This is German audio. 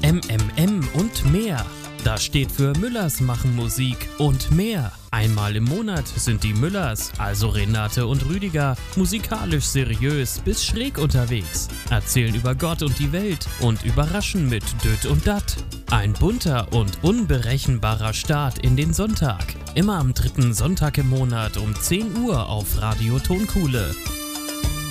MMM und mehr. Das steht für Müllers machen Musik und mehr. Einmal im Monat sind die Müllers, also Renate und Rüdiger, musikalisch seriös bis schräg unterwegs, erzählen über Gott und die Welt und überraschen mit Düt und Dat. Ein bunter und unberechenbarer Start in den Sonntag. Immer am 3. Sonntag im Monat um 10 Uhr auf Radio Tonkuhle.